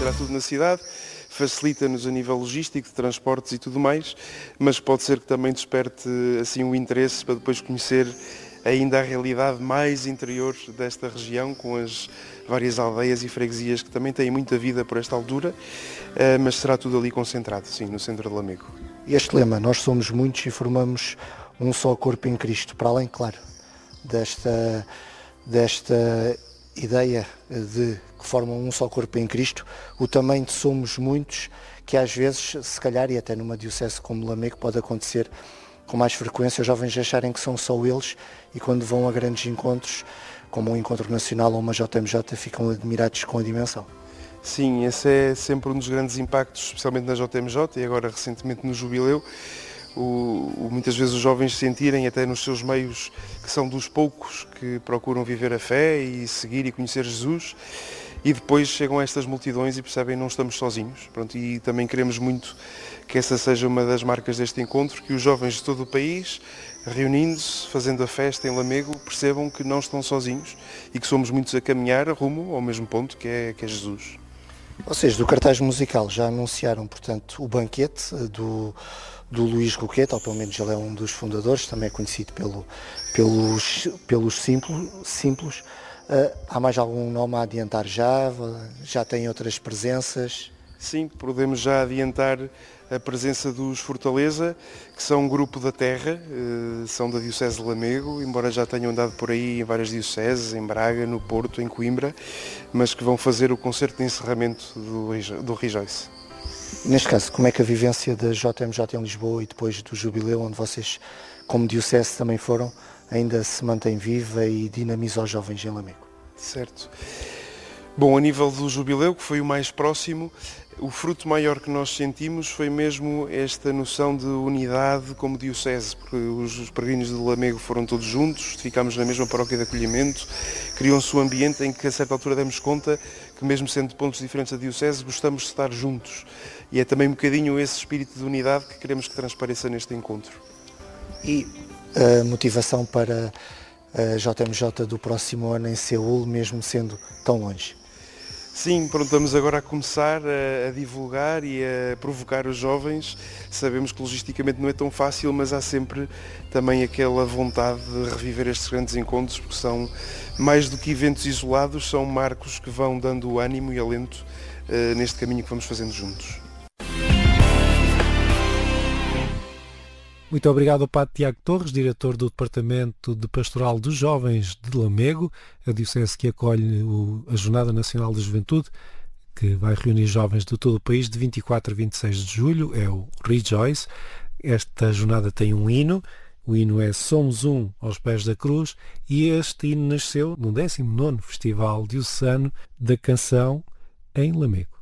será tudo na cidade, facilita-nos a nível logístico, de transportes e tudo mais, mas pode ser que também desperte assim o interesse para depois conhecer ainda a realidade mais interior desta região, com as várias aldeias e freguesias que também têm muita vida por esta altura, mas será tudo ali concentrado, sim, no centro de Lamego. E este lema, nós somos muitos e formamos um só corpo em Cristo, para além, claro, desta ideia de que formam um só corpo em Cristo, o tamanho de somos muitos, que às vezes, se calhar, e até numa diocese como Lamego, pode acontecer com mais frequência os jovens acharem que são só eles e quando vão a grandes encontros, como um encontro nacional ou uma JMJ, ficam admirados com a dimensão. Sim, esse é sempre um dos grandes impactos, especialmente na JMJ e agora recentemente no Jubileu, muitas vezes os jovens sentirem até nos seus meios que são dos poucos que procuram viver a fé e seguir e conhecer Jesus, e depois chegam a estas multidões e percebem que não estamos sozinhos. Pronto, e também queremos muito que essa seja uma das marcas deste encontro, que os jovens de todo o país, reunindo-se, fazendo a festa em Lamego, percebam que não estão sozinhos e que somos muitos a caminhar rumo ao mesmo ponto, que é Jesus. Vocês do cartaz musical já anunciaram, portanto, o banquete do Luís Roqueta, ou pelo menos ele é um dos fundadores, também é conhecido pelos simples. Há mais algum nome a adiantar já? Já tem outras presenças? Sim, podemos já adiantar a presença dos Fortaleza, que são um grupo da terra, são da Diocese de Lamego, embora já tenham andado por aí em várias dioceses, em Braga, no Porto, em Coimbra, mas que vão fazer o concerto de encerramento do Rejoice. Neste caso, como é que a vivência da JMJ em Lisboa e depois do Jubileu, onde vocês, como diocese, também foram, ainda se mantém viva e dinamiza os jovens em Lamego? Certo. Bom, a nível do Jubileu, que foi o mais próximo, o fruto maior que nós sentimos foi mesmo esta noção de unidade como diocese, porque os peregrinos de Lamego foram todos juntos, ficámos na mesma paróquia de acolhimento, criou-se um ambiente em que a certa altura demos conta que mesmo sendo de pontos diferentes da diocese, gostamos de estar juntos. E é também um bocadinho esse espírito de unidade que queremos que transpareça neste encontro. E a motivação para a JMJ do próximo ano em Seul, mesmo sendo tão longe? Sim, pronto, estamos agora a começar a divulgar e a provocar os jovens. Sabemos que logisticamente não é tão fácil, mas há sempre também aquela vontade de reviver estes grandes encontros, porque são mais do que eventos isolados, são marcos que vão dando ânimo e alento neste caminho que vamos fazendo juntos. Muito obrigado ao Padre Tiago Torres, diretor do Departamento de Pastoral dos Jovens de Lamego, a diocese que acolhe a Jornada Nacional da Juventude, que vai reunir jovens de todo o país de 24 a 26 de julho, é o Rejoice. Esta jornada tem um hino, o hino é Somos Um aos Pés da Cruz, e este hino nasceu no 19º Festival Diocesano da Canção em Lamego.